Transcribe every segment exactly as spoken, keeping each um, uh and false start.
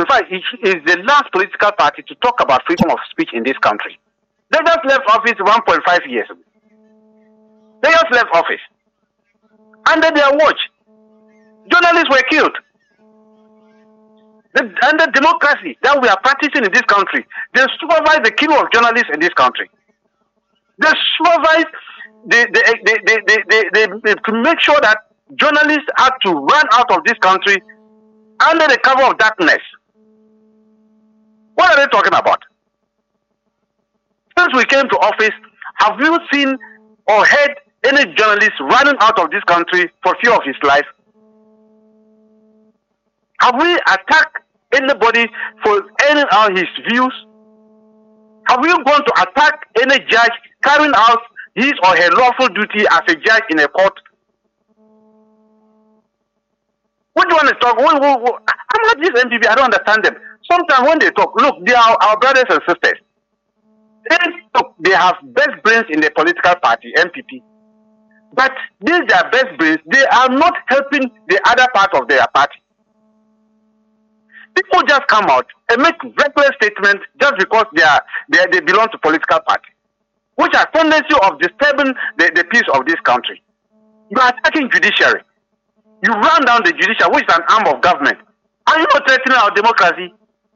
In fact, it is the last political party to talk about freedom of speech in this country. They just left office one point five years ago. They just left office. Under their watch, journalists were killed. The, under democracy that we are practicing in this country, they supervise the killing of journalists in this country. They supervise they, they, they, they, they, they, they, they, to make sure that journalists had to run out of this country under the cover of darkness. What are they talking about? Since we came to office, have you seen or heard any journalist running out of this country for fear of his life? Have we attacked anybody for airing out his views? Have we gone to attack any judge carrying out his or her lawful duty as a judge in a court? Which one is talking? I'm not this M P P, I don't understand them. Sometimes when they talk, look, they are our brothers and sisters. They, look, they have best brains in the political party, M P P. But these are best brains, they are not helping the other part of their party. People just come out and make regular statements just because they are they, are, they belong to political party, which has tendency of disturbing the, the peace of this country. You are attacking judiciary. You run down the judiciary, which is an arm of government. Are you not threatening our democracy?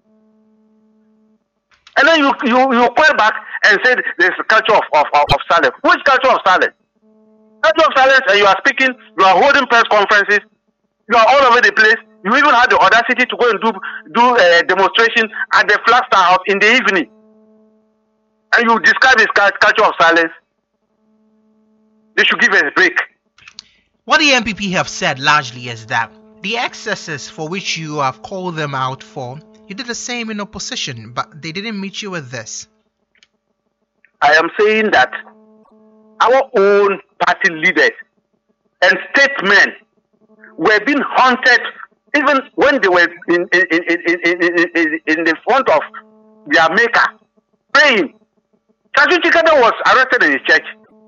And then you you you call back and say there's a culture of, of, of, of silence. Which culture of silence? Culture of silence, and you are speaking, you are holding press conferences, you are all over the place. You even had the audacity to go and do do a demonstration at the Flagstaff House in the evening. And you describe this culture of silence. They should give us a break. What the M P P have said largely is that the excesses for which you have called them out for, you did the same in opposition, but they didn't meet you with this. I am saying that our own party leaders and statesmen were being haunted even when they were in, in, in, in, in, in, in the front of their maker, praying. Chachu Chikada was arrested in his church.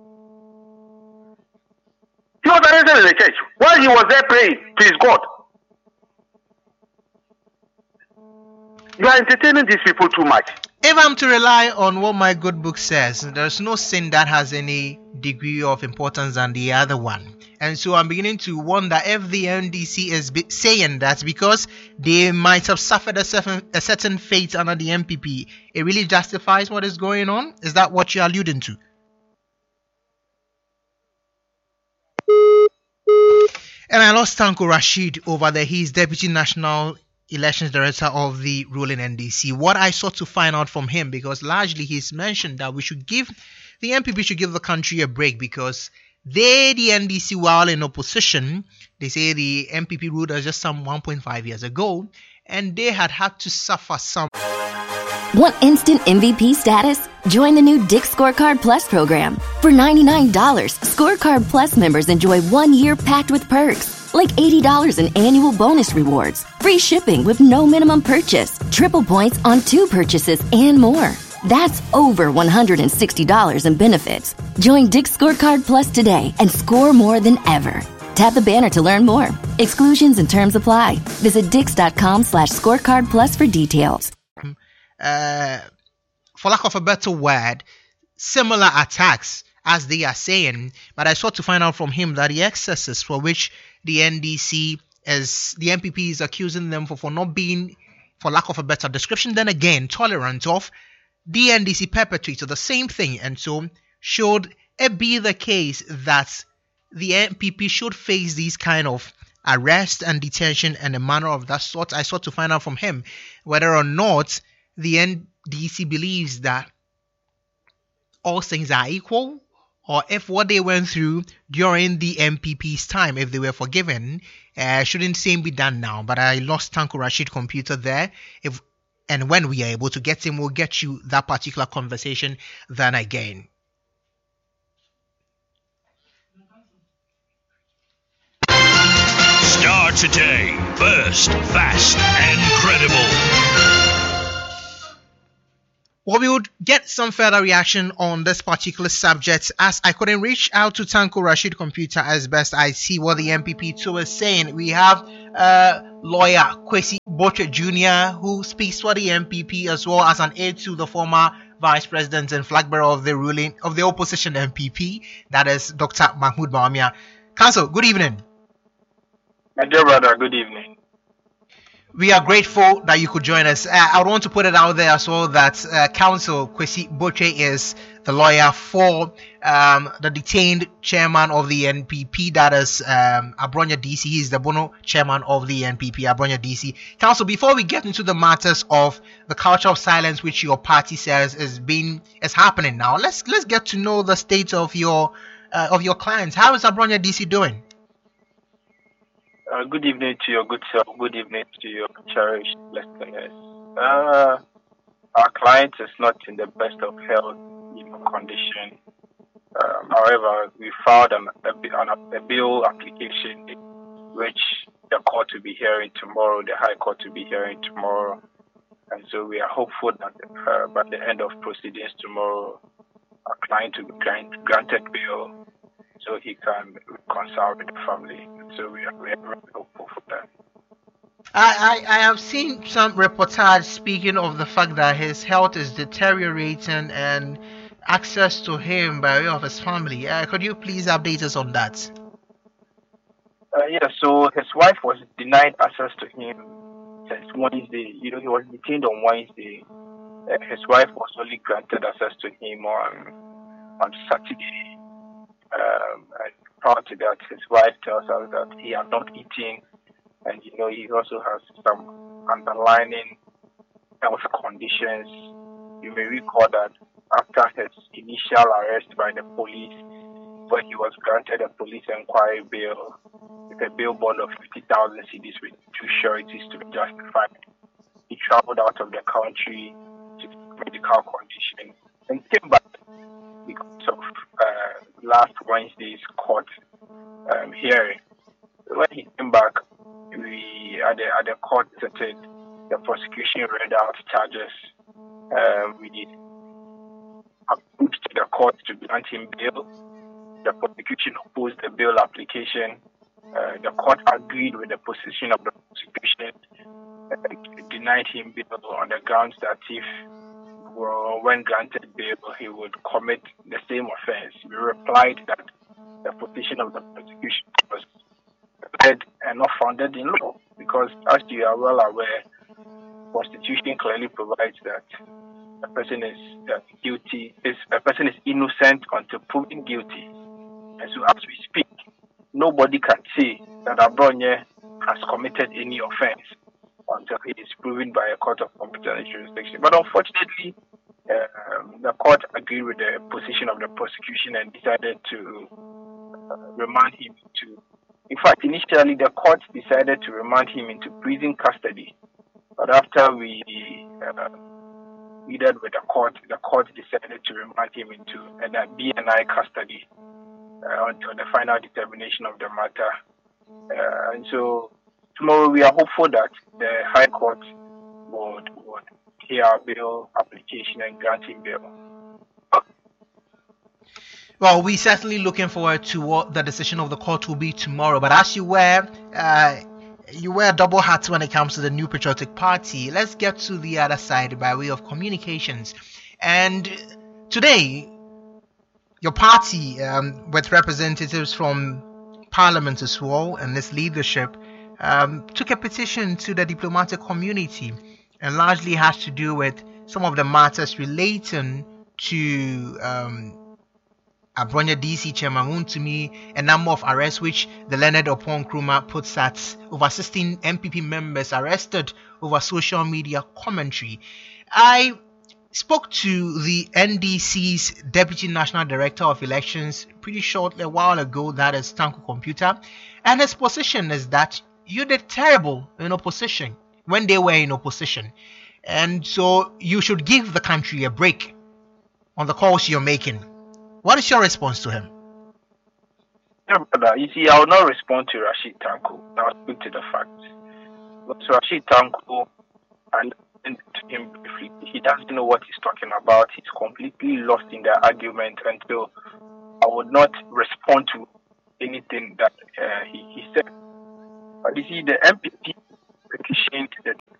He was arrested in the church while he was there praying to his God. You are entertaining these people too much. If I'm to rely on what my good book says, there's no sin that has any degree of importance than the other one. And so I'm beginning to wonder if the N D C is be- saying that because they might have suffered a certain, a certain fate under the M P P, it really justifies what is going on? Is that what you're alluding to? And I lost Tanko Rashid over there. He's Deputy National Elections Director of the ruling N D C. What I sought to find out from him, because largely he's mentioned that we should give, the M P P should give the country a break because they, the N D C, while in opposition, they say the M P P ruled us just some one point five years ago, and they had had to suffer some. Want instant M V P status? Join the new Dick's Scorecard Plus program. For ninety-nine dollars, Scorecard Plus members enjoy one year packed with perks, like eighty dollars in annual bonus rewards, free shipping with no minimum purchase, triple points on two purchases, and more. That's over one hundred sixty dollars in benefits. Join Dick's Scorecard Plus today and score more than ever. Tap the banner to learn more. Exclusions and terms apply. Visit dix.com slash scorecard plus for details. Uh, for lack of a better word, similar attacks as they are saying, but I sought to find out from him that the excesses for which the N D C is, the M P P is accusing them for, for not being, for lack of a better description, then again, tolerant of, the N D C perpetrated the same thing, and so should it be the case that the M P P should face these kind of arrest and detention and a manner of that sort? I sought to find out from him whether or not the N D C believes that all things are equal, or if what they went through during the M P P's time, if they were forgiven, uh, shouldn't same be done now. But I lost Tanko Rashid computer there. If and when we are able to get him, we'll get you that particular conversation then again. Start today. First, fast, and credible. Well, we would get some further reaction on this particular subject as I couldn't reach out to Tanko Rashid computer as best I see what the M P P too is saying. We have uh, lawyer Kwesi Botche Junior, who speaks for the N P P as well as an aide to the former Vice President and flag bearer of the ruling of the opposition N P P, that is Doctor Mahmoud Bawumia. Council, good evening. My dear brother, good evening. We are grateful that you could join us. Uh, I want to put it out there as well that uh, Counsel Kwesi Botche is the lawyer for um, the detained chairman of the N P P, that is um, Abronya D C. He is the Bono chairman of the N P P, Abronya D C. Counsel, before we get into the matters of the culture of silence which your party says is being is happening now, let's let's get to know the state of your uh, of your clients. How is Abronya D C doing? Uh, good evening to your good self. Good evening to your cherished listeners. Uh, our client is not in the best of health, you know, condition. Um, however, we filed an, a, a bill application which the court will be hearing tomorrow, the High Court will be hearing tomorrow. And so we are hopeful that uh, by the end of proceedings tomorrow, our client will be grant, granted bail so he can reconcile with the family. So we are, we are very hopeful for that. I, I, I have seen some reportage speaking of the fact that his health is deteriorating and access to him by way of his family. Uh, could you please update us on that? Uh, yeah, so his wife was denied access to him since Wednesday. You know, he was detained on Wednesday. Uh, his wife was only granted access to him on on Saturday. Um, and prior to that, his wife tells us that he had not eaten, and you know he also has some underlying health conditions. You may recall that after his initial arrest by the police, where he was granted a police inquiry bail with a bail bond of fifty thousand cedis with two sureties to be justified, he traveled out of the country to medical condition and came back because of uh, last Wednesday's court um, hearing. When he came back, we at the, at the court settled, the prosecution read out charges. Uh, we approached the court to grant him bail. The prosecution opposed the bail application. Uh, the court agreed with the position of the prosecution, uh, denied him bail on the grounds that if well, when granted bail, he would commit the same offense. We replied that the position of the prosecution was valid and not founded in law, because as you are well aware, the Constitution clearly provides that a person is uh, guilty, is a person is innocent until proven guilty. And so, as we speak, nobody can say that Abronya has committed any offense until it is proven by a court of competent jurisdiction. But unfortunately, uh, the court agreed with the position of the prosecution and decided to uh, remand him to. In fact, initially the court decided to remand him into prison custody, but after we uh, pleaded with the court, the court decided to remand him into uh, B N I custody uh, until the final determination of the matter. Uh, and so tomorrow we are hopeful that the High Court would, would hear our bail application and grant him bail. Well, we're certainly looking forward to what the decision of the court will be tomorrow. But as you wear, uh, you wear a double hat when it comes to the New Patriotic Party. Let's get to the other side by way of communications. And today, your party, um, with representatives from Parliament as well and its leadership, um, took a petition to the diplomatic community, and largely has to do with some of the matters relating to um, Abronya D C Chairman Wontumi, a number of arrests which the Leonard Opon Nkrumah puts at over sixteen N P P members arrested over social media commentary. I spoke to the N D C's Deputy National Director of Elections pretty shortly a while ago, that is Tanko Computer, and his position is that you did terrible in opposition when they were in opposition, and so you should give the country a break on the calls you're making. What is your response to him? Yeah, brother, you see, I will not respond to Rashid Tanko. I'll speak to the facts. But so Rashid Tanko, and to him briefly, he doesn't know what he's talking about. He's completely lost in the argument, and so I would not respond to anything that uh, he, he said. But you see, the M P P petitioned the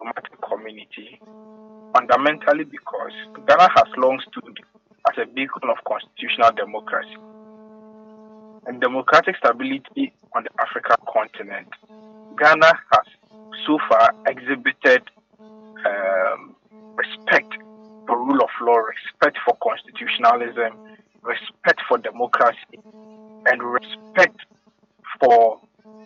community, fundamentally because Ghana has long stood as a beacon of constitutional democracy and democratic stability on the African continent. Ghana has so far exhibited um, respect for rule of law, respect for constitutionalism, respect for democracy, and respect for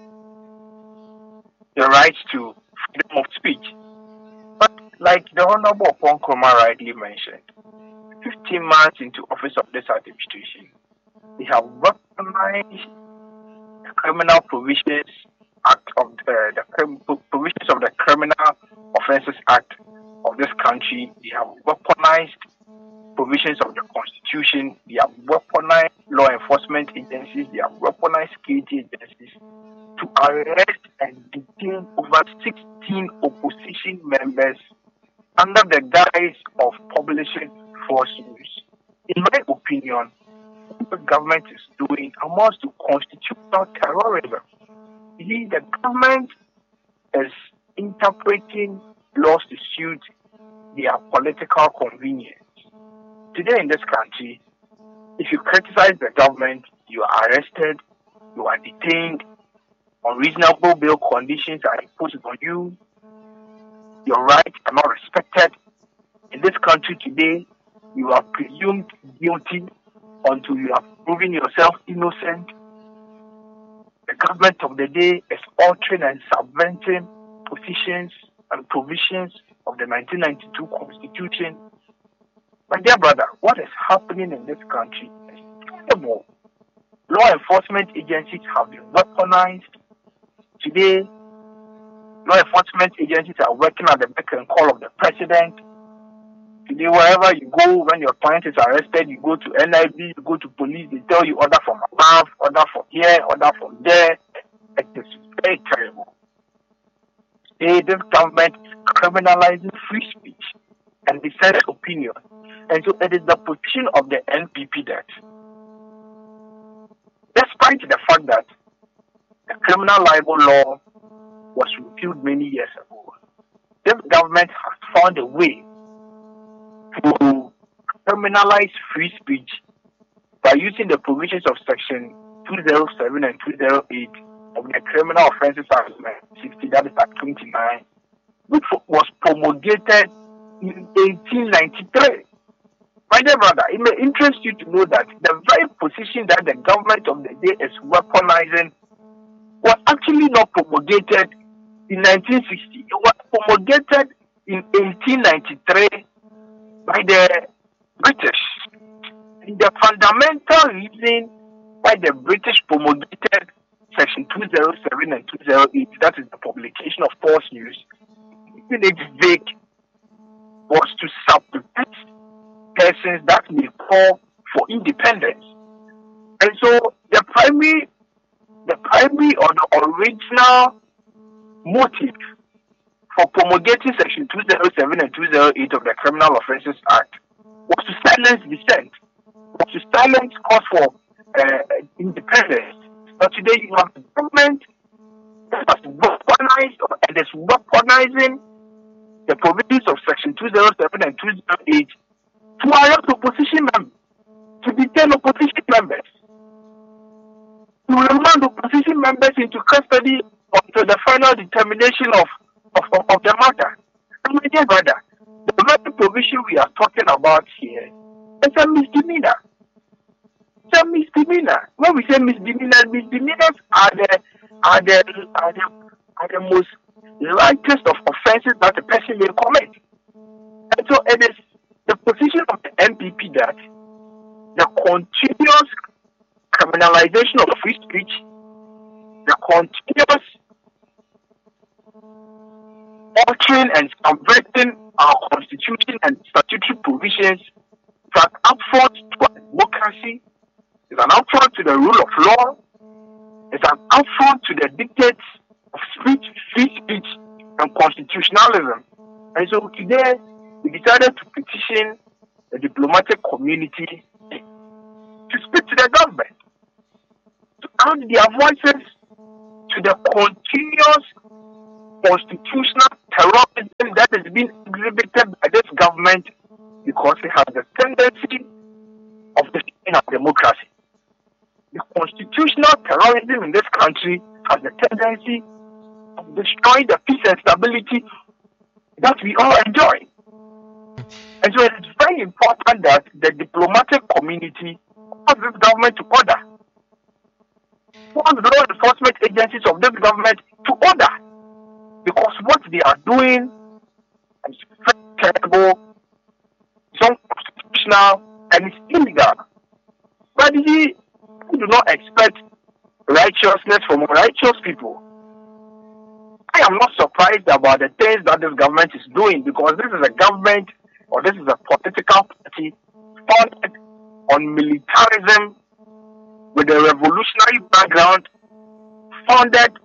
the right to freedom of speech. But like the Honorable Oppong Nkrumah rightly mentioned, fifteen months into office of this administration, they have weaponized the criminal provisions act of the, the provisions of the Criminal Offences Act of this country. They have weaponized provisions of the Constitution. They have weaponized law enforcement agencies. They have weaponized security agencies to arrest and detain over sixteen opposition members under the guise of publishing false news. In my opinion, what the government is doing amounts to constitutional terrorism. See, the government is interpreting laws to suit their political convenience. Today in this country, if you criticize the government, you are arrested, you are detained, unreasonable bail conditions are imposed on you, your rights are not respected. In this country today, you are presumed guilty until you have proven yourself innocent. The government of the day is altering and subverting positions and provisions of the nineteen ninety-two Constitution. My dear brother, what is happening in this country is terrible. Law enforcement agencies have been weaponized. Today, law enforcement agencies are working at the beck and call of the president. Today, wherever you go, when your client is arrested, you go to N I B, you go to police, they tell you order from above, order from here, order from there. It is very terrible. Today, this government is criminalizing free speech and dissent opinion. And so it is the position of the N P P that, despite the fact that the criminal libel law was repealed many years ago, this government has found a way to criminalize free speech by using the provisions of Section two oh seven and two oh eight of the Criminal Offences Act sixty, that is Act twenty-nine, which was promulgated in eighteen ninety-three. My dear brother, it may interest you to know that the very position that the government of the day is weaponizing was actually not promulgated in nineteen sixty. It was promulgated in eighteen ninety-three by the British. And the fundamental reason why the British promulgated Section two oh seven and two oh eight, that is the publication of false news, keeping it vague, was to supplement persons that may call for independence. And so the primary, the primary or the original motive for promulgating Section two oh seven and two oh eight of the Criminal Offences Act was to silence dissent, was to silence calls for uh, independence. But today you have the government that has weaponized and is weaponizing the provisions of Section two oh seven and two oh eight to arrest opposition members, to detain opposition members, to remand opposition members into custody until the final determination of, of, of, of the matter. And my dear brother, the very provision we are talking about here is a misdemeanor. It's a misdemeanor. When we say misdemeanor, misdemeanors are the are the are the, are the most lightest of offences that a person may commit. And so it is the position of the N P P that the continuous criminalization of free speech, the continuous altering and subverting our constitution and statutory provisions is an affront to our democracy, is an affront to the rule of law, is an affront to the dictates of speech, free speech and constitutionalism. And so today, we decided to petition the diplomatic community to speak to the government, to add their voices to the continuous constitutional terrorism that is being exhibited by this government because it has the tendency of destroying our democracy. The constitutional terrorism in this country has the tendency of destroying the peace and stability that we all enjoy. And so it is very important that the diplomatic community calls this government to order. Calls the law enforcement agencies of this government to order. Because what they are doing is very terrible, it's unconstitutional, and it's illegal. But we do not expect righteousness from righteous people. I am not surprised about the things that this government is doing, because this is a government or this is a political party founded on militarism with a revolutionary background, founded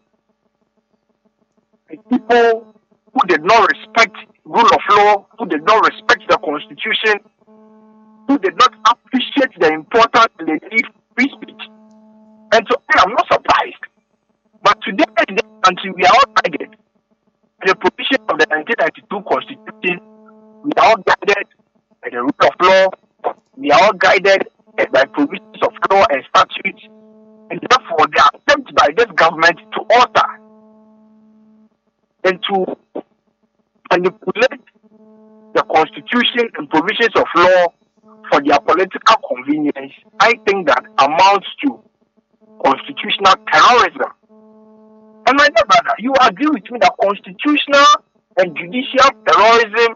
by people who did not respect rule of law, who did not respect the constitution, who did not appreciate the importance and the need for free speech. And so I am not surprised. But today in this country, we are all guided by the provision of the nineteen ninety-two Constitution. We are all guided by the rule of law. We are all guided by provisions of law and statutes. And therefore, they are attempted by this government to alter and to manipulate the Constitution and provisions of law for their political convenience. I think that amounts to constitutional terrorism. And my dear brother, you agree with me that constitutional and judicial terrorism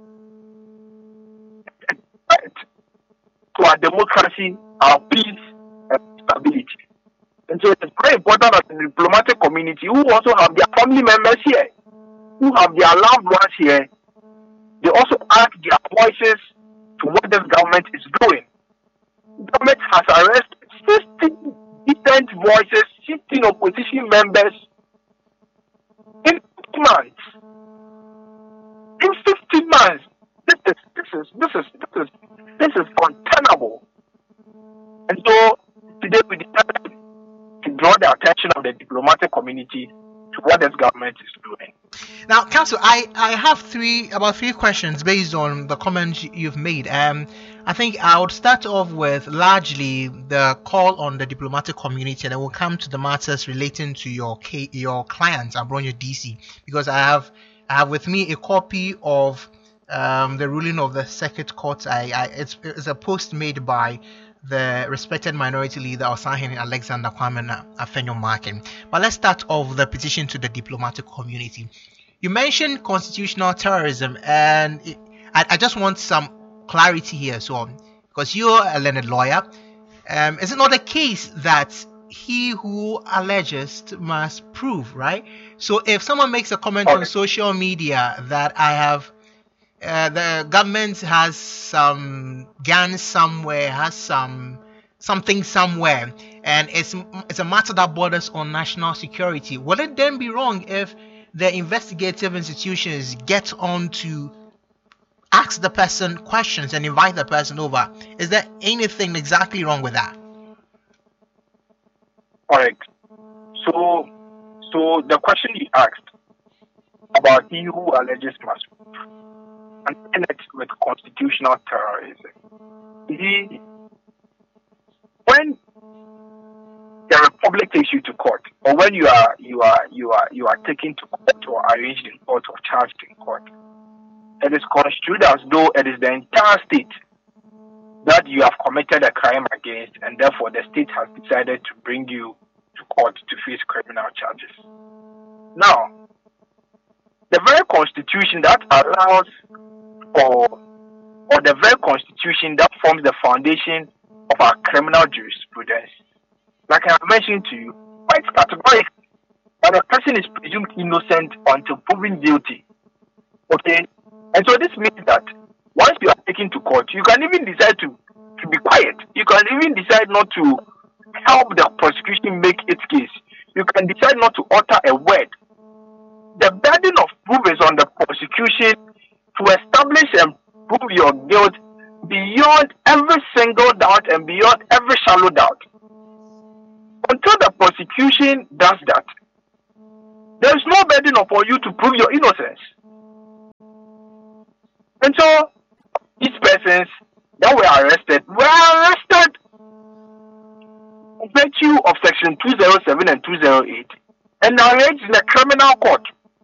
is a threat to our democracy, our peace, and stability. And so it's very important that the diplomatic community, who also have their family members here, who have their loved ones here, they also add their voices to what this government is doing. The government has arrested sixteen different voices, sixteen opposition members in fifty months. In fifty months, this is this is this is this is this is untenable. And so today we decided to draw the attention of the diplomatic community to what this government is doing. Now, Council, I, I have three about three questions based on the comments you've made. Um, I think I would start off with largely the call on the diplomatic community, and then we'll come to the matters relating to your your clients, Ambronyo D C, because I have I have with me a copy of um, the ruling of the Circuit Court. I, I it's, it's a post made by the respected minority leader Osahin Alexander Kwame Afenyo-Markin. But let's start off the petition to the diplomatic community. You mentioned constitutional terrorism, and it, I, I just want some clarity here. So, because you're a learned lawyer, um, is it not the case that he who alleges must prove, right? So, if someone makes a comment okay. on social media that I have Uh, the government has some guns somewhere, has some something somewhere, and it's it's a matter that borders on national security, would it then be wrong if the investigative institutions get on to ask the person questions and invite the person over? Is there anything exactly wrong with that? Correct. So, so the question you asked about he who alleges must and connect with constitutional terrorism. He, when the Republic takes you to court, or when you are you are you are you are taken to court or arraigned in court or charged in court, it is construed as though it is the entire state that you have committed a crime against, and therefore the state has decided to bring you to court to face criminal charges. Now, the very constitution that allows or or the very constitution that forms the foundation of our criminal jurisprudence, like I have mentioned to you, quite categorically, that a person is presumed innocent until proven guilty. Okay? And so this means that once you are taken to court, you can even decide to, to be quiet. You can even decide not to help the prosecution make its case. You can decide not to utter a word. The burden of proof is on the prosecution to establish and prove your guilt beyond every single doubt and beyond every shallow doubt. Until the prosecution does that, there is no burden upon you to prove your innocence. And so these persons that were arrested were arrested in virtue of section two oh seven and two oh eight and arranged in a criminal court.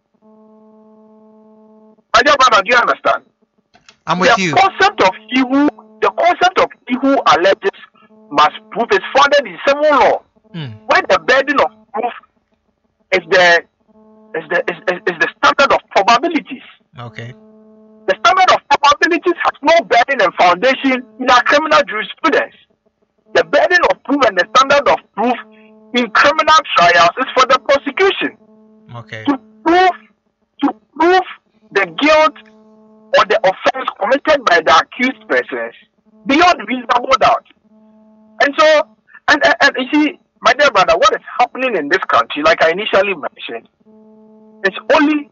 I don't know, do you understand? I'm with the you. Concept of he who, the concept of he who alleges must prove is founded in civil law, Mm. where the burden of proof is the is the is, is, is the standard of probabilities. Okay. The standard of probabilities has no burden and foundation in our criminal jurisprudence. The burden of proof and the standard of proof in criminal trials is for the prosecution Okay. to prove to prove the guilt or the offense committed by the accused persons beyond reasonable doubt. And so, and, and, and you see, my dear brother, what is happening in this country, like I initially mentioned, it's only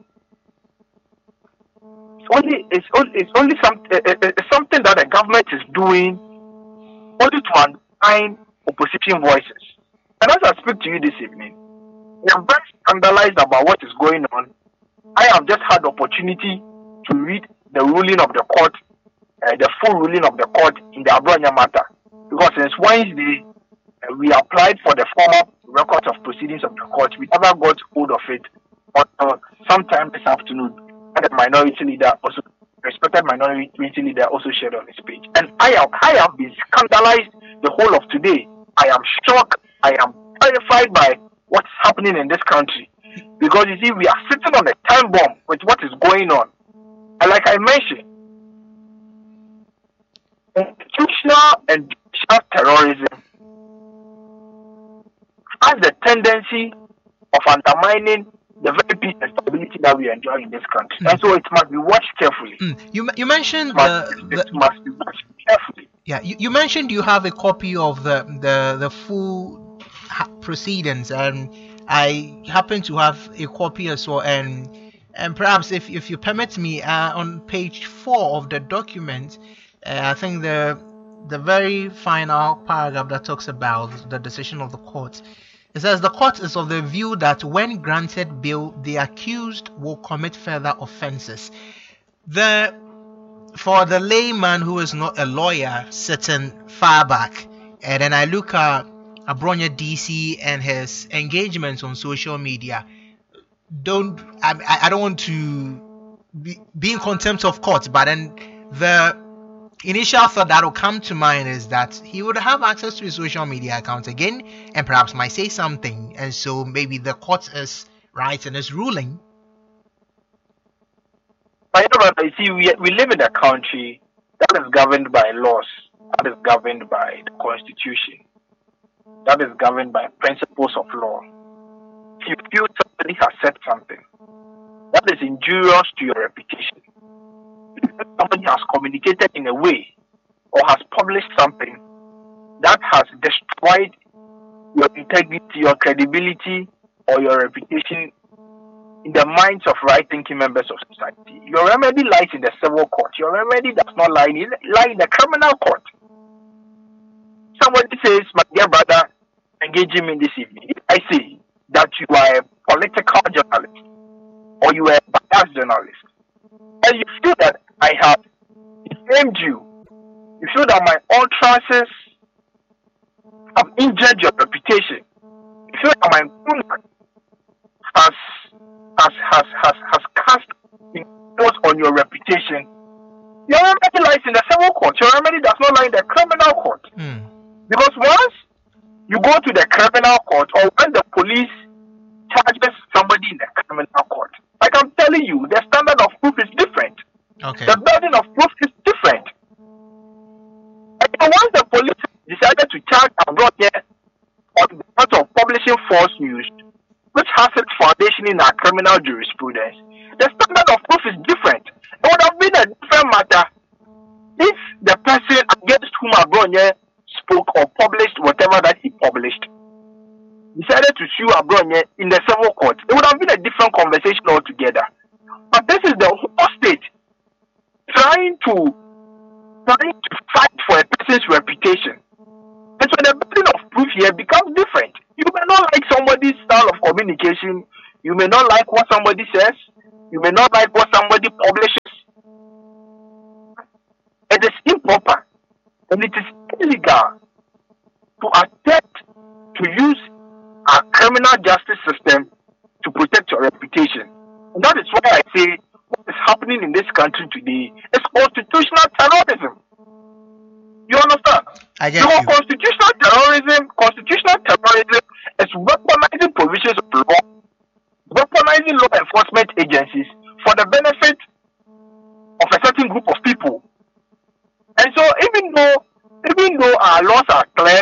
it's only it's only, it's only some, it, it, it's something that the government is doing only to undermine opposition voices. And as I speak to you this evening, I am very scandalized about what is going on. I have just had the opportunity to read the ruling of the court, uh, the full ruling of the court in the Abronya matter. Because since Wednesday, uh, we applied for the formal records of proceedings of the court. We never got hold of it until sometime this afternoon. And the minority leader also, respected minority leader also shared on his page. And I have, I have been scandalized the whole of today. I am shocked. I am terrified by what's happening in this country. Because you see, we are sitting on a time bomb with what is going on. And like I mentioned, institutional and judicial terrorism has the tendency of undermining the very peace and stability that we enjoy in this country. Mm. And so it must be watched carefully. Mm. You you mentioned it must, the, it the must be watched carefully. Yeah, you, you mentioned you have a copy of the the the full ha- proceedings, and I happen to have a copy as well. And and perhaps if if you permit me, uh, on page four of the document, uh, I think the the very final paragraph that talks about the decision of the court. It says the court is of the view that when granted bail, the accused will commit further offences. The for the layman who is not a lawyer sitting far back, and then I look at Abronya D C and his engagements on social media. Don't I, I don't want to be, be in contempt of court, but then the initial thought that will come to mind is that he would have access to his social media account again and perhaps might say something, and so maybe the court is right in its ruling. You see, we, we live in a country that is governed by laws, that is governed by the constitution, that is governed by principles of law. If you feel somebody has said something that is injurious to your reputation, somebody has communicated in a way or has published something that has destroyed your integrity, your credibility, or your reputation in the minds of right-thinking members of society, your remedy lies in the civil court. Your remedy does not lie in, lie in the criminal court. Somebody says, my dear brother, engaging me this evening. If I say that you are a political journalist or you are a biased journalist, and you feel that I have defamed you, you feel that my utterances have injured your reputation, you feel that my conduct has has has has has cast influence on your reputation, your remedy lies in the civil court. Your remedy does not lie in the criminal court. Mm. Because once you go to the criminal court, or when the police charges somebody in the criminal court, like I'm telling you, the standard of proof is different. Okay. The burden of proof is different. And once the police decided to charge Abronya on the part of publishing false news, which has its foundation in our criminal jurisprudence, the standard of proof is different. It would have been a different matter if the person against whom Abronya spoke or published whatever that he published decided to sue Abronya in the civil court. It would have been a different conversation altogether. But this is the whole state trying to trying to fight for a person's reputation. And so the burden of proof here becomes different. You may not like somebody's style of communication. You may not like what somebody says. You may not like what somebody publishes. And it is illegal to attempt to use our criminal justice system to protect your reputation. And that is why I say what is happening in this country today is constitutional terrorism. You understand? I get so you. Constitutional terrorism, constitutional terrorism is weaponizing provisions of law, weaponizing law enforcement agencies for the benefit of a certain group of people. And so even though even though our laws are clear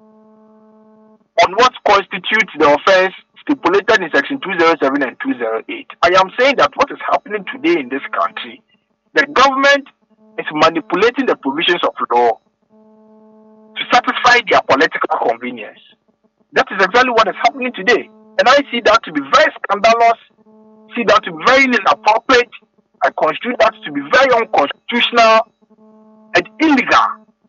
on what constitutes the offense stipulated in section two oh seven and two oh eight, I am saying that what is happening today in this country, the government is manipulating the provisions of law to satisfy their political convenience. That is exactly what is happening today. And I see that to be very scandalous, see that to be very inappropriate. I consider that to be very unconstitutional and illegal,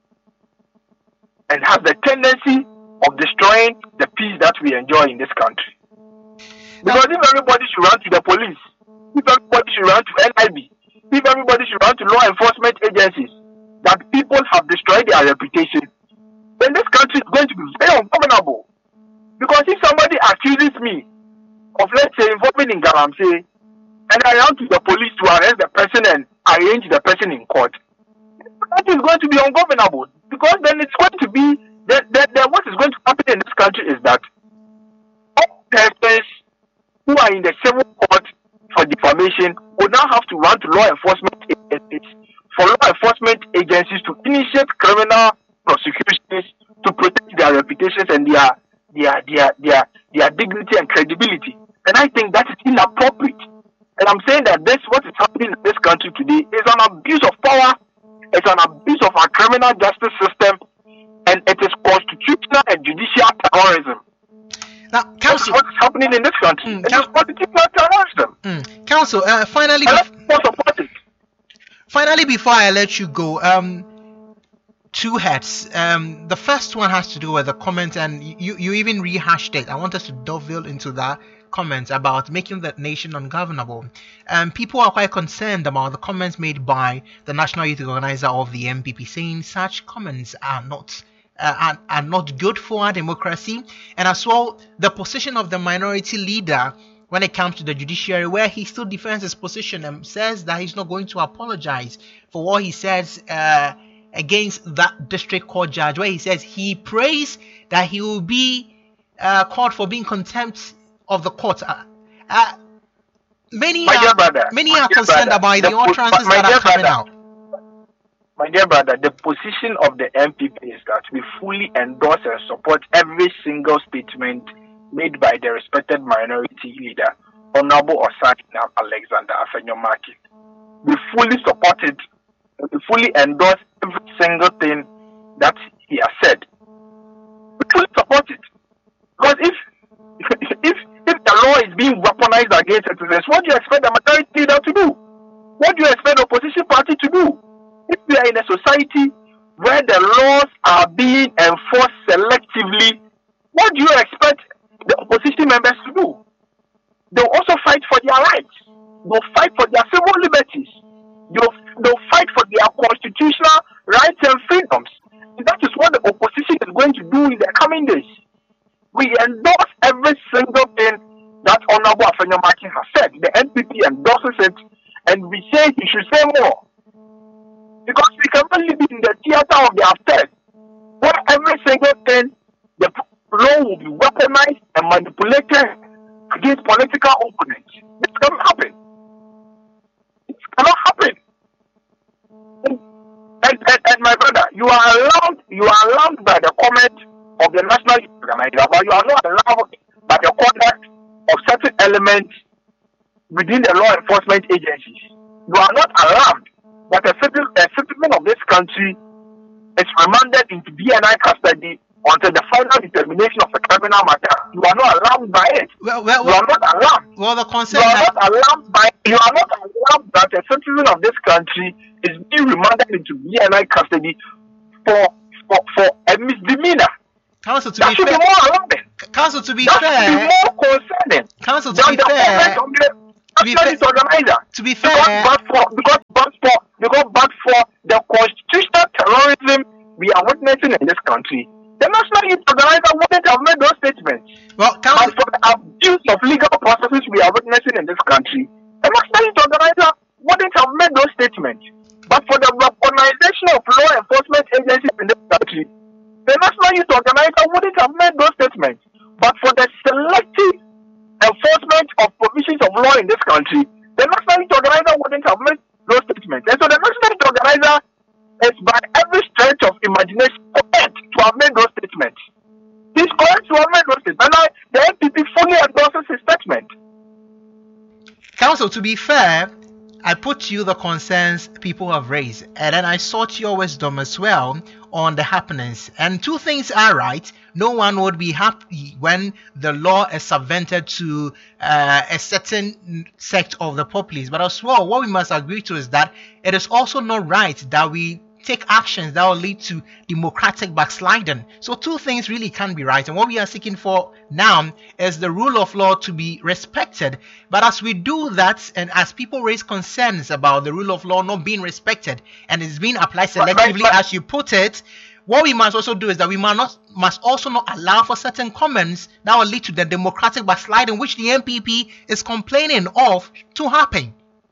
and has the tendency of destroying the peace that we enjoy in this country. Because if everybody should run to the police, if everybody should run to N I B, if everybody should run to law enforcement agencies, that people have destroyed their reputation, then this country is going to be very ungovernable. Because if somebody accuses me of, let's say, involving in Galamsey, and I run to the police to arrest the person and arrange the person in court, that is going to be ungovernable. Because then it's going to be, then, then, then what is going to happen in this country is that all persons who are in the civil court for defamation will now have to run to law enforcement agencies for law enforcement agencies to initiate criminal prosecutions to protect their reputations and their their their their, their dignity and credibility. And I think that is inappropriate. And I'm saying that this what is happening in this country today is an abuse of power, it's an abuse of our criminal justice system, and it is constitutional and judicial terrorism. Now, Council, what is happening in this country? Mm, it is constitutional terrorism. Mm, Council, uh, finally, bef- finally, before I let you go, um, two heads. Um, the first one has to do with the comment, and you you even rehashed it. I want us to dovetail into that comment about making the nation ungovernable. Um, people are quite concerned about the comments made by the National Youth Organizer of the N P P, saying such comments are not. Uh, are, are not good for our democracy, and as well the position of the minority leader when it comes to the judiciary, where he still defends his position and says that he's not going to apologize for what he says uh, against that district court judge, where he says he prays that he will be uh, called for being contempt of the court. Uh, uh, many my are, brother, many are concerned brother, about the, the utterances that are coming brother. out. My dear brother, the position of the N P P is that we fully endorse and support every single statement made by the respected minority leader, Honorable Osai Alexander Afenyo-Markin. We fully support it. We fully endorse every single thing that he has said. We fully support it. Because if if if the law is being weaponized against citizens, what do you expect the minority leader to do? What do you expect the opposition party to do? If we are in a society where the laws are being enforced selectively, what do you expect the opposition members to do? They'll also fight for their rights. They'll fight for their civil liberties. They'll, they'll fight for their constitutional rights and freedoms. And that is what the opposition is going to do in the coming days. We endorse every single thing that Honorable Afenyo-Markin has said. The N P P endorses it, and we say he should say more. Because we can only be in the theater of their affairs, where every single thing, the law will be weaponized and manipulated against political opponents. This cannot happen. It cannot happen. And, and, and my brother, you are allowed, you are allowed by the comment of the National Youth Organizer, but you are not allowed by the conduct of certain elements within the law enforcement agencies. You are not allowed that a citizen, a citizen of this country is remanded into D N I custody until the final determination of a criminal matter. You are not allowed by it. Well, well, you are not allowed. Well, the concern you are not allowed by. You are not allowed that a citizen of this country is being remanded into D N I custody for for for a misdemeanor. Council, to that be should fair, be more alarming. Council, to be that fair, should be more concerning. Council, to be fair. To be, fair, to be fair, because but for because but for because but for the constitutional terrorism we missing in this country, the National Youth Organizer wouldn't have made those statements. Well, and for the abuse of legal processes we are witnessing in this country, the National Youth Organizer wouldn't have made those statements. But for the weaponization of law enforcement agencies in this country, the National Youth Organizer wouldn't have made those statements. But for the selective enforcement of provisions of law in this country, the National Youth Organizer wouldn't have made those statements. And so the National Youth Organizer is by every stretch of imagination correct to have made those statements. He's correct to have made those statements. And I, the N P P fully endorses his statement. Council, to be fair, I put to you the concerns people have raised, and then I sought your wisdom as well on the happenings. And two things are right. No one would be happy when the law is subvented to uh, a certain sect of the populace. But as well, what we must agree to is that it is also not right that we take actions that will lead to democratic backsliding. So two things really can be right. And what we are seeking for now is the rule of law to be respected. But as we do that, and as people raise concerns about the rule of law not being respected and it's being applied selectively, but, but, as you put it, what we must also do is that we must not must also not allow for certain comments that will lead to the democratic backsliding, which the N P P is complaining of to happen.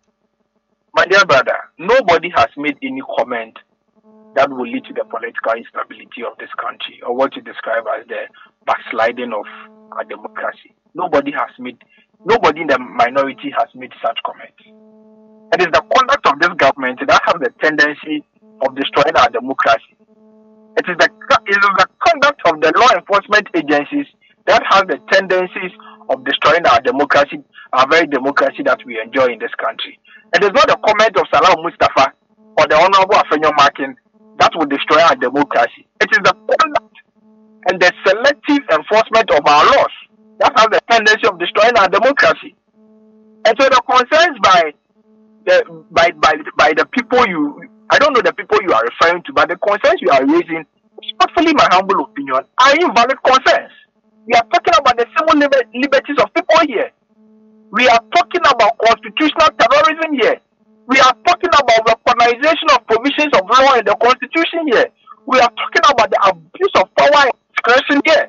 My dear brother, nobody has made any comment that will lead to the political instability of this country, or what you describe as the backsliding of our democracy. Nobody has made, nobody in the minority has made such comments. It is the conduct of this government that has the tendency of destroying our democracy. It is the it is the conduct of the law enforcement agencies that has the tendencies of destroying our democracy, our very democracy that we enjoy in this country. It is not the comment of Salah Mustafa or the Honorable Afenyo Markin that will destroy our democracy. It is the conduct and the selective enforcement of our laws that has the tendency of destroying our democracy. And so the concerns by the by by by the people you I don't know the people you are referring to, but the concerns you are raising, respectfully my humble opinion, are invalid concerns. We are talking about the civil liber- liberties of people here. We are talking about constitutional terrorism here. We are talking about weaponization of provisions of law in the Constitution here. We are talking about the abuse of power and discretion here.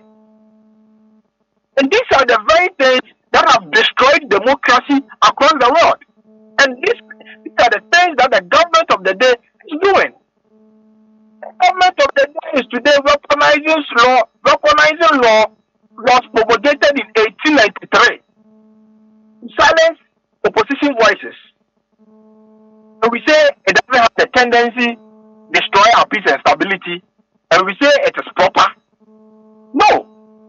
And these are the very things that have destroyed democracy across the world. And this, these are the things that the government of the day is doing. The government of the day is today weaponizing law, weaponizing law was promulgated in eighteen ninety-three. Silence opposition voices. And we say it doesn't have the tendency to destroy our peace and stability. And we say it is proper. No.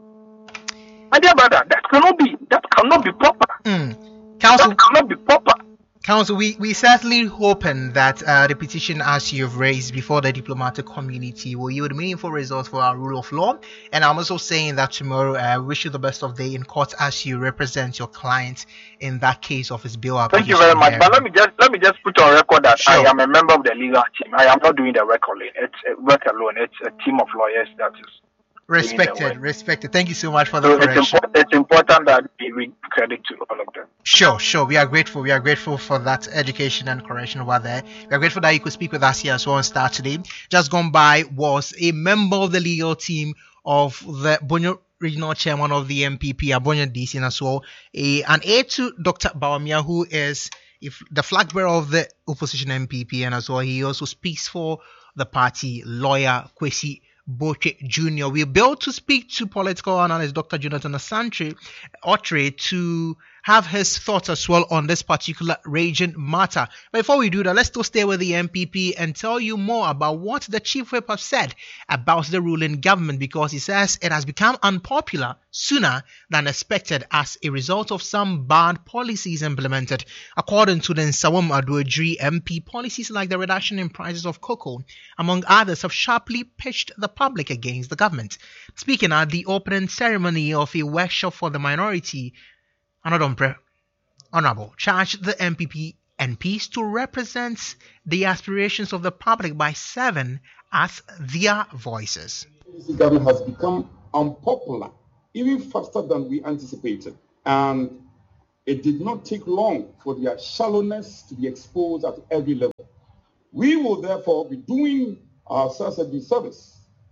My dear brother, that cannot be that cannot be proper. Mm. Council, that cannot be proper. Council, we, we certainly hoping that uh, the petition as you've raised before the diplomatic community will yield meaningful results for our rule of law. And I'm also saying that tomorrow I uh, wish you the best of day in court as you represent your client in that case of his bill application. Thank you very much. Here. But let me just let me just put on record that sure. I am a member of the legal team. I am not doing the work alone. It's a work alone. It's a team of lawyers that is respected. Respected. Thank you so much for the so correction. It's, import, it's important that we credit to all of them. Sure, sure. We are grateful. We are grateful for that education and correction over there. We are grateful that you could speak with us here as well on Star today. Just gone by was a member of the legal team of the Bonyo Regional Chairman of the M P P, Abonya D C, and as well a, an aide to Doctor Bawumia, who is if the flag bearer of the opposition M P P, and as well he also speaks for the party, lawyer Kwesi Boche Junior We're able to speak to political analyst Doctor Jonathan Asante Otre to have his thoughts as well on this particular region matter. But before we do that, let's still stay with the M P P and tell you more about what the Chief Whip has said about the ruling government, because he says it has become unpopular sooner than expected as a result of some bad policies implemented. According to the Nsawam Aduadri M P, policies like the reduction in prices of cocoa, among others, have sharply pitched the public against the government. Speaking at the opening ceremony of a workshop for the minority, Another Honorable charged the M P P M Ps to represent the aspirations of the public by serving as their voices. The government has become unpopular even faster than we anticipated, and it did not take long for their shallowness to be exposed at every level. We will therefore be doing ourselves a disservice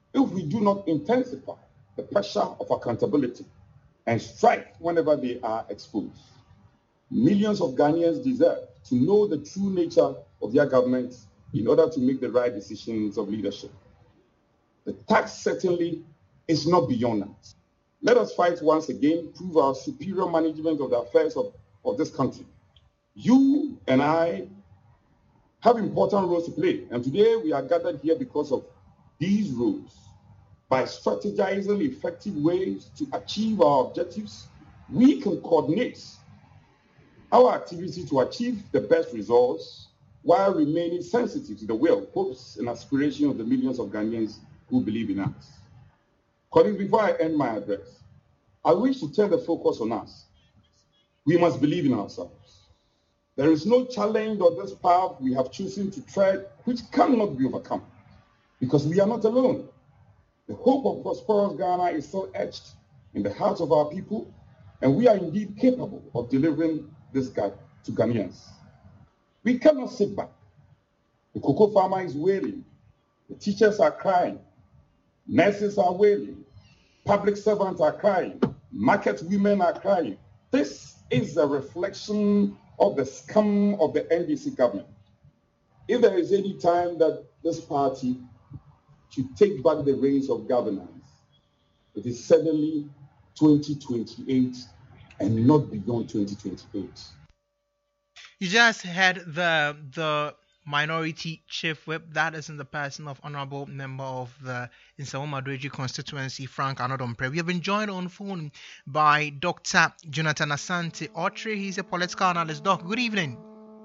if we do not intensify the pressure of accountability and strike whenever they are exposed. Millions of Ghanaians deserve to know the true nature of their government in order to make the right decisions of leadership. The task certainly is not beyond us. Let us fight once again, prove our superior management of the affairs of, of this country. You and I have important roles to play, and today we are gathered here because of these roles. By strategizing effective ways to achieve our objectives, we can coordinate our activity to achieve the best results while remaining sensitive to the will, hopes, and aspirations of the millions of Ghanaians who believe in us. Colleagues, before I end my address, I wish to turn the focus on us. We must believe in ourselves. There is no challenge on this path we have chosen to tread which cannot be overcome, because we are not alone. The hope of prosperous Ghana is still etched in the hearts of our people, and we are indeed capable of delivering this guide to Ghanaians. We cannot sit back. The cocoa farmer is wailing. The teachers are crying. Nurses are wailing. Public servants are crying. Market women are crying. This is a reflection of the scum of the N D C government. If there is any time that this party should take back the reins of governance, it is certainly twenty twenty-eight and not beyond twenty twenty-eight. You just had the the minority chief whip, that is in the person of Honorable Member of the Nsawam-Adregye constituency, Frank Anodom-Preh. We have been joined on phone by Doctor Jonathan Asante Otri. He's a political analyst. Doc, good evening.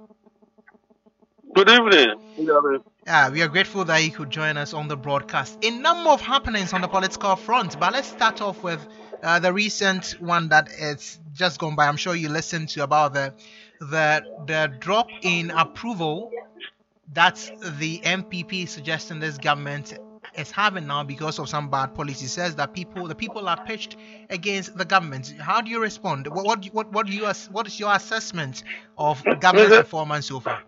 Good evening. Yeah, we are grateful that you could join us on the broadcast. A number of happenings on the political front, but let's start off with uh, the recent one that is just gone by. I'm sure you listened to about the the the drop in approval that the M P P is suggesting this government is having now because of some bad policy. Says that people the people are pitched against the government. How do you respond? What what what what do you what is your assessment of government performance so far?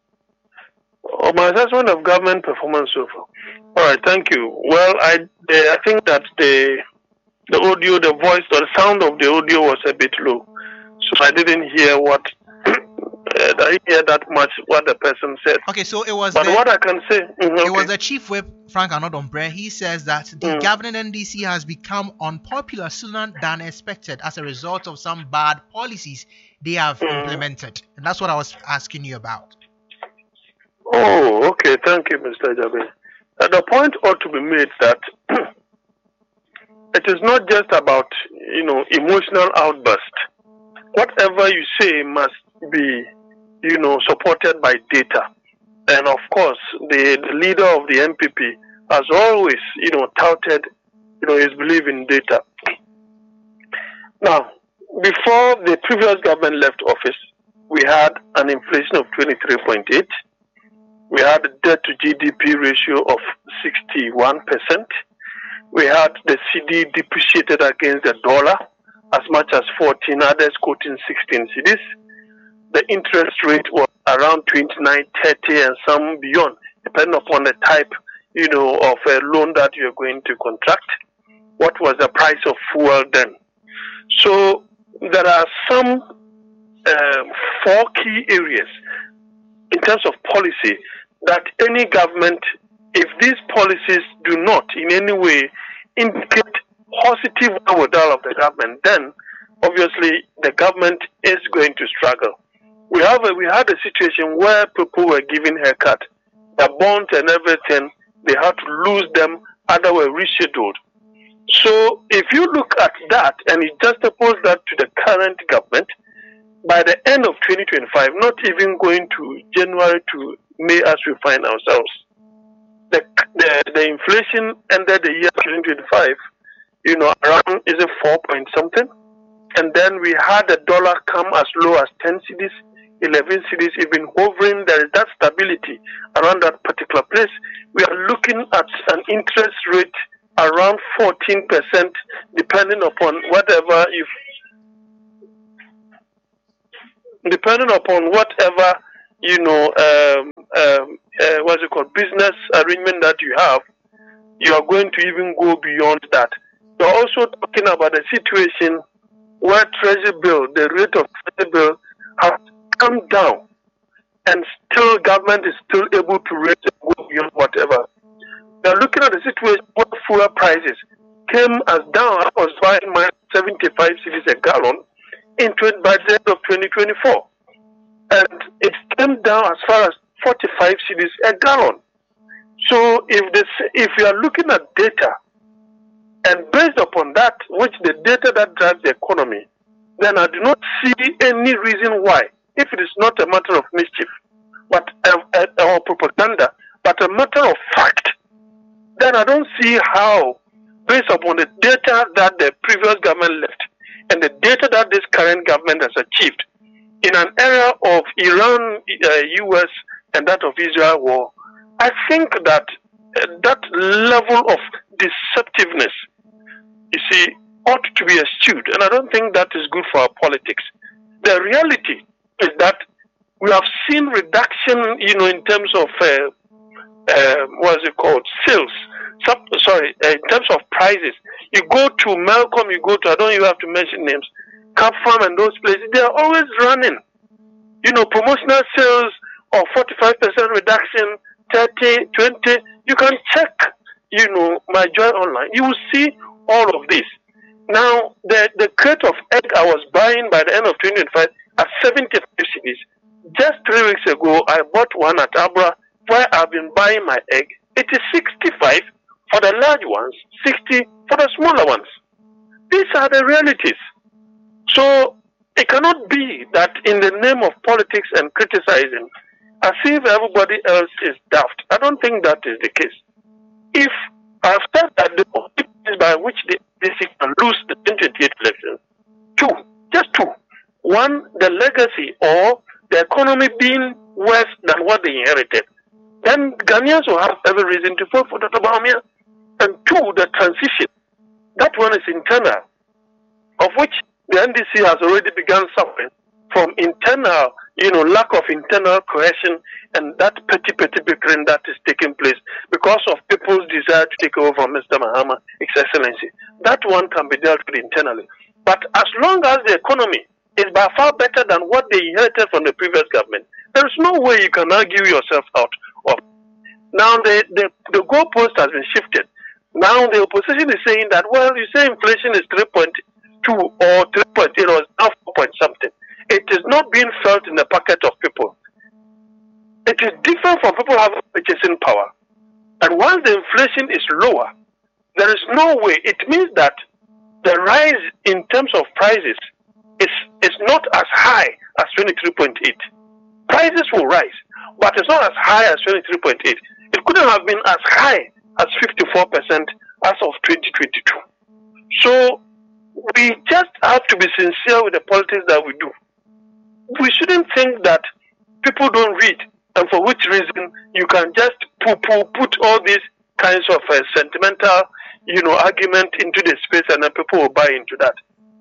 Oh, my assessment of government performance so far. All right, thank you. Well, I the, I think that the the audio, the voice, or the sound of the audio was a bit low, so I didn't hear what uh, I didn't hear that much what the person said. Okay, so it was. But the, what I can say, mm, okay. It was the chief whip Frank Anodom-Preh. He says that the mm. governing N D C has become unpopular sooner than expected as a result of some bad policies they have mm. implemented, and that's what I was asking you about. Oh, okay. Thank you, Mister Jabe. Uh, the point ought to be made that it is not just about, you know, emotional outburst. Whatever you say must be, you know, supported by data. And of course, the, the leader of the M P P has always, you know, touted, you know, his belief in data. Now, before the previous government left office, we had an inflation of twenty-three point eight. We had a debt to G D P ratio of sixty-one percent. We had the C D depreciated against the dollar as much as fourteen, others quoting sixteen C Ds. The interest rate was around twenty-nine, thirty, and some beyond, depending upon the type, you know, of a loan that you're going to contract. What was the price of fuel then? So there are some uh, four key areas in terms of policy that any government, if these policies do not in any way indicate positive withdrawal of the government, then obviously the government is going to struggle. We have a, we had a situation where people were given haircut, the bonds and everything, they had to lose them, others were rescheduled. So if you look at that and you juxtapose that to the current government, by the end of twenty twenty-five, not even going to January to May as we find ourselves, the the, the inflation ended the year twenty twenty-five, you know, around is it four point something, and then we had the dollar come as low as ten C Ds, eleven C Ds, even hovering. There is that stability around that particular place. We are looking at an interest rate around fourteen percent, depending upon whatever if. Depending upon whatever, you know, um, um, uh, what's it called, business arrangement that you have, you are going to even go beyond that. You are also talking about a situation where Treasury bill, the rate of Treasury bill has come down, and still government is still able to raise it, go beyond whatever. We are looking at a situation where fuel prices came as down. I was buying my seventy-five cedis a gallon in by the end of twenty twenty-four, and it came down as far as forty-five cedis a gallon. So if this, if you are looking at data, and based upon that, which the data that drives the economy, then I do not see any reason why, if it is not a matter of mischief, but uh, uh, or propaganda, but a matter of fact, then I don't see how, based upon the data that the previous government left and the data that this current government has achieved in an era of Iran, uh, U S, and that of Israel war, I think that uh, that level of deceptiveness, you see, ought to be eschewed, and I don't think that is good for our politics. The reality is that we have seen reduction, you know, in terms of uh, uh, what is it called, sales. Some, sorry, uh, in terms of prices. You go to Malcolm, you go to, I don't even have to mention names, Cap Farm and those places, they are always running, you know, promotional sales of forty-five percent reduction, thirty, twenty. You can check, you know, My Joy online. You will see all of this. Now, the, the crate of egg I was buying by the end of twenty twenty-five at seventy-five cedis. Just three weeks ago, I bought one at Abra where I've been buying my egg. It is sixty-five for the large ones, sixty for the smaller ones. These are the realities. So it cannot be that in the name of politics and criticizing, as if everybody else is daft. I don't think that is the case. If I've said that the only means by which the D C can lose the twenty twenty-eight elections, two, just two. One, the legacy or the economy being worse than what they inherited. Then Ghanaians will have every reason to vote for Doctor Bawumia. And two, the transition. That one is internal, of which the N D C has already begun suffering from internal, you know, lack of internal cohesion and that petty, petty bickering that is taking place because of people's desire to take over from Mister Mahama, His Excellency. That one can be dealt with internally. But as long as the economy is by far better than what they inherited from the previous government, there is no way you can argue yourself out of. Now the, the, the goalpost has been shifted. Now the opposition is saying that, well, you say inflation is three point two or three point eight or now four point something. It is not being felt in the pocket of people. It is different from people having purchasing power. And once the inflation is lower, there is no way. It means that the rise in terms of prices is, is not as high as twenty-three point eight. Prices will rise, but it's not as high as twenty-three point eight. It couldn't have been as high as fifty-four percent as of twenty twenty-two. So we just have to be sincere with the politics that we do. We shouldn't think that people don't read, and for which reason you can just poo-poo, put all these kinds of uh, sentimental, you know, argument into the space, and then people will buy into that.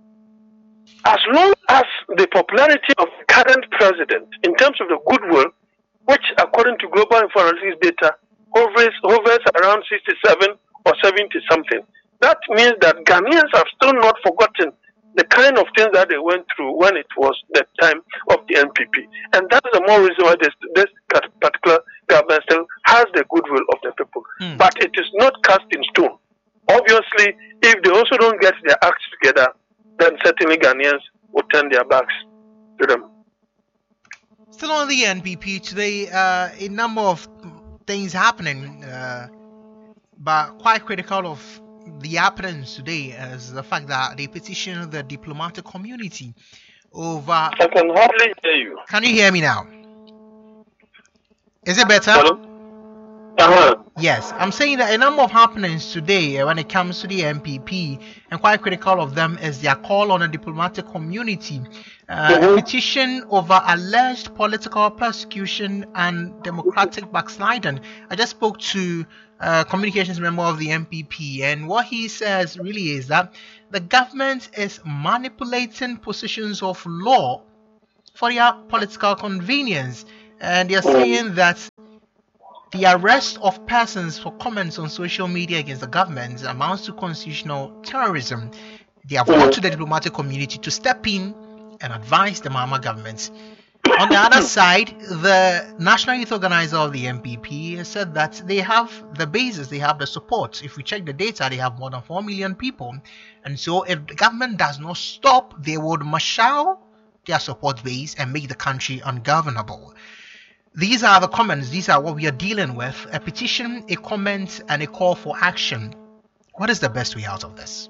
As long as the popularity of the current president, in terms of the goodwill, which according to Global Information data hovers, hovers around sixty-seven or seventy something, that means that Ghanaians have still not forgotten the kind of things that they went through when it was the time of the N P P. And that's the more reason why this, this particular government still has the goodwill of the people. Mm. But it is not cast in stone. Obviously, if they also don't get their acts together, then certainly Ghanaians will turn their backs to them. Still on the N P P today, uh, a number of things happening, uh, but quite critical of the happenings today is the fact that they petitioned the diplomatic community over. I can hardly hear you. Can you hear me now? Is it better? Hello? Uh-huh. Yes, I'm saying that a number of happenings today uh, when it comes to the N P P, and quite critical of them is their call on the diplomatic community, uh, mm-hmm. a petition over alleged political persecution and democratic backsliding. I just spoke to a communications member of the N P P, and what he says really is that the government is manipulating positions of law for their political convenience, and they're saying that The arrest of persons for comments on social media against the government amounts to constitutional terrorism. They have gone to the diplomatic community to step in and advise the Mahama government. On the other side, the National Youth Organizer of the N P P has said that they have the basis, they have the support. If we check the data, they have more than four million people. And so if the government does not stop, they would marshal their support base and make the country ungovernable. These are the comments. These are what we are dealing with. A petition, a comment, and a call for action. What is the best way out of this?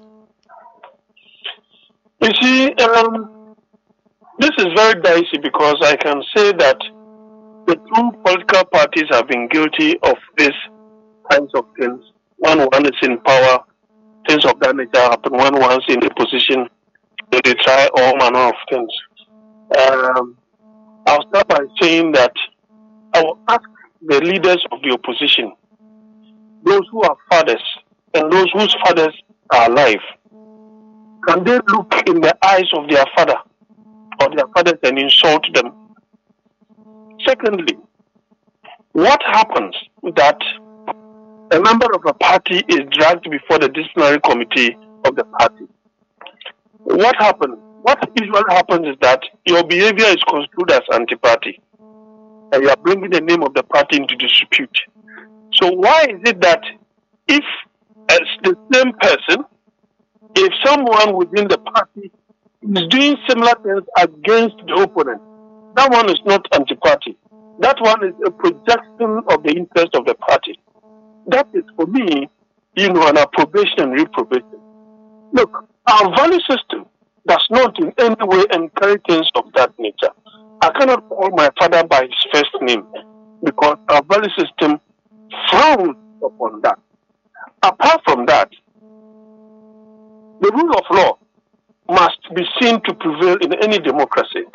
You see, um, this is very dicey because I can say that the two political parties have been guilty of these kinds of things. When one is in power, things of that nature happen. When one's in a position, they try all manner of things. Um, I'll start by saying that I will ask the leaders of the opposition, those who are fathers and those whose fathers are alive, can they look in the eyes of their father or their fathers and insult them? Secondly, what happens that a member of a party is dragged before the disciplinary committee of the party? What happens? What usually happens is that your behavior is construed as anti-party, and you are bringing the name of the party into dispute. So why is it that if as the same person, if someone within the party is doing similar things against the opponent, that one is not anti-party. That one is a projection of the interest of the party. That is, for me, you know, an approbation and reprobation. Look, our value system does not in any way encourage things of that nature. I cannot call my father by his first name because our value system frowns upon that. Apart from that, the rule of law must be seen to prevail in any democracy.